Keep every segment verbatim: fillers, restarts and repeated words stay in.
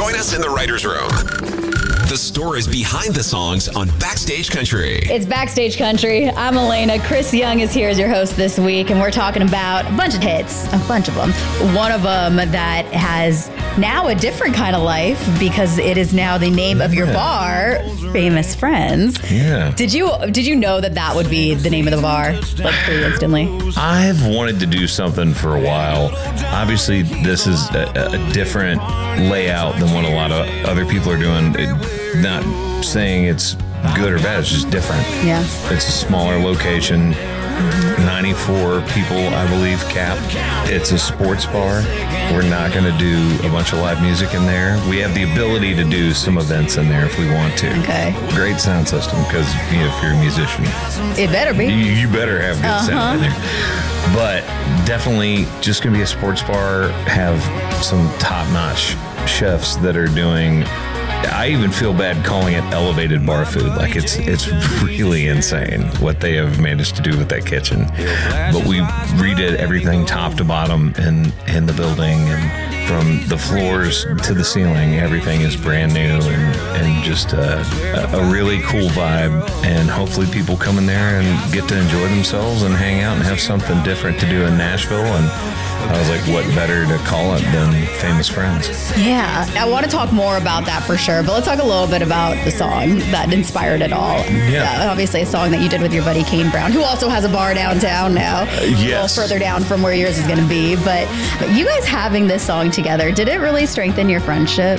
Join us in the writer's room. The stories behind the songs on Backstage Country. It's Backstage Country. I'm Elena. Chris Young is here as your host this week, and we're talking about a bunch of hits, a bunch of them. One of them that has now a different kind of life because it is now the name of your bar, Famous Friends. Yeah. Did you did you know that that would be the name of the bar, like pretty instantly? I've wanted to do something for a while. Obviously, this is a, a different layout than what a lot of other people are doing. It, not saying it's good or bad, it's just different. Yeah. It's a smaller location, ninety-four people, I believe, cap. It's a sports bar. We're not going to do a bunch of live music in there. We have the ability to do some events in there if we want to. Okay. Great sound system because, you know, if you're a musician, It better be. you, you better have good Uh-huh. sound in there. But definitely just going to be a sports bar, have some top-notch chefs that are doing... I even feel bad calling it elevated bar food. Like it's it's really insane what they have managed to do with that kitchen. But we redid everything top to bottom in, in the building, and from the floors to the ceiling, everything is brand new and, and just a, a really cool vibe. And hopefully people come in there and get to enjoy themselves and hang out and have something different to do in Nashville. And I was like, what better to call it than Famous Friends? Yeah, I want to talk more about that for sure, but let's talk a little bit about the song that inspired it all. Yeah. Uh, obviously a song that you did with your buddy Kane Brown, who also has a bar downtown now. yes. A little further down from where yours is going to be. But, but you guys having this song together, did it really strengthen your friendship?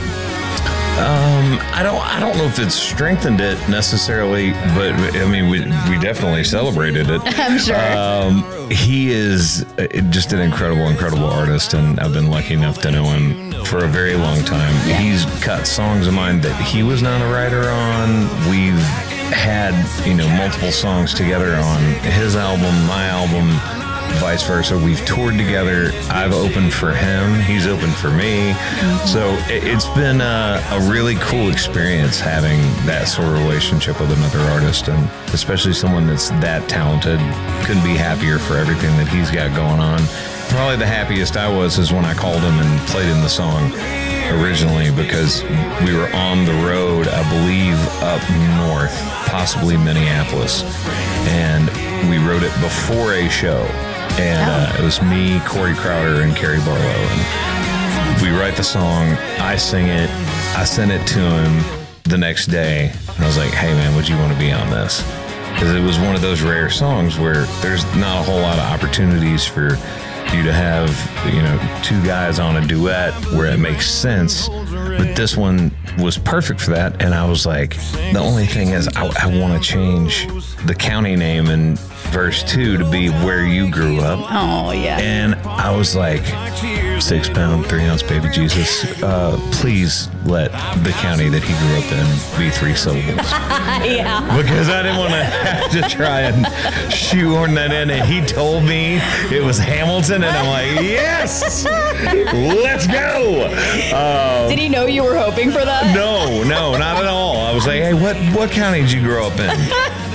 Um, I don't. I don't know if it's strengthened it necessarily, but I mean, we we definitely celebrated it. I'm sure. Um, he is uh, just an incredible, incredible artist, and I've been lucky enough to know him for a very long time. Yeah. He's cut songs of mine that he was not a writer on. We've had, you know, multiple songs together on his album, my album, vice versa. We've toured together. I've opened for him. He's opened for me. Mm-hmm. So it, it's been a, a really cool experience having that sort of relationship with another artist, and especially someone that's that talented. Couldn't be happier for everything that he's got going on. Probably the happiest I was is when I called him and played him the song originally, because we were on the road, I believe, up north, possibly Minneapolis, and we wrote it before a show. And uh, it was me, Corey Crowder, and Carrie Barlow. And we write the song, I sing it, I send it to him the next day. And I was like, hey, man, would you want to be on this? Because it was one of those rare songs where there's not a whole lot of opportunities for you to have, you know, two guys on a duet where it makes sense. But this one was perfect for that. And I was like, the only thing is I, I want to change the county name in verse two to be where you grew up. Oh, yeah. And I was like, six pound, three ounce baby Jesus, uh, please let the county that he grew up in be three syllables. Yeah. Because I didn't want to have to try and shoehorn that in. And he told me it was Hamilton, and I'm like, yes, let's go. Uh, Did he know you were hoping for that? no, no, not at all. I was like, hey, what, what county did you grow up in?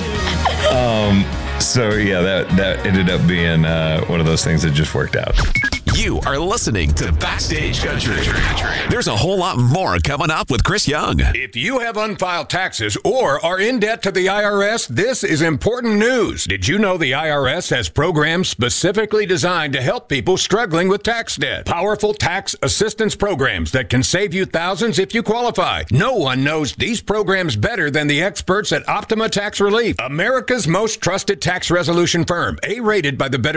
um, so, yeah, that, that ended up being uh, one of those things that just worked out. You are listening to Backstage Country. There's a whole lot more coming up with Chris Young. If you have unfiled taxes or are in debt to the I R S, this is important news. Did you know the I R S has programs specifically designed to help people struggling with tax debt? Powerful tax assistance programs that can save you thousands if you qualify. No one knows these programs better than the experts at Optima Tax Relief, America's most trusted tax resolution firm, A-rated by the Better